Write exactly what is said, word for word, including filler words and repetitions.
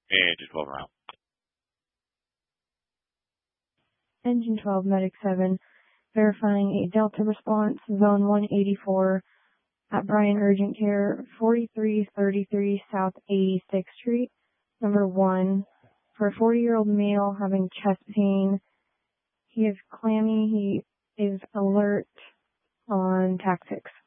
Engine twelve around. Engine twelve, Medic seven, verifying a Delta response, Zone one eighty-four, at Bryan Urgent Care, forty-three thirty-three South eighty-sixth Street, number one, for a forty-year-old male having chest pain. He is clammy. He is alert on tactics.